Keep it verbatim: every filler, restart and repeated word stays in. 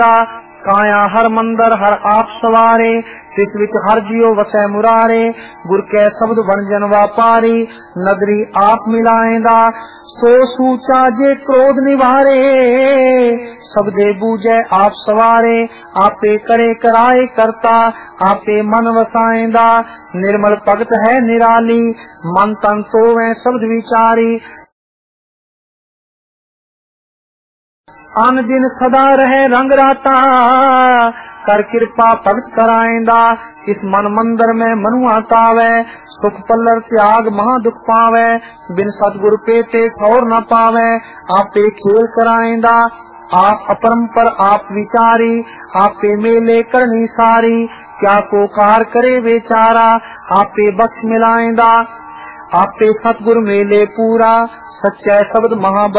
काया हर मंदर हर आप सवारे, तिस विच हर जियो वसै मुरारे। गुर कै शब्द बन जन वापारी, नगरी आप मिलाएंदा। सो सूचा जे क्रोध निवारे, सबदे बूझे आप सवारे। आपे करे कराए करता, आपे मन वसाएंदा। निर्मल भगत है निराली, मन तन तो वै शब्द विचारी। अन दिन सदा रहे रंग राता, कर कृपा भगत कराएंदा। इस मन मंदिर में मनुआ तावे, सुख पल्लर त्याग महा दुख पावे। बिन सतगुरु पेटे ठौर न पावे, आपे खेल कराएंदा। आप अपरंपर आप विचारी, आपे मेले करनी सारी। क्या को कार करे बेचारा, आपे बख्श मिलाएंदा। आपे सतगुरु मेले पूरा, सच्चे शब्द महा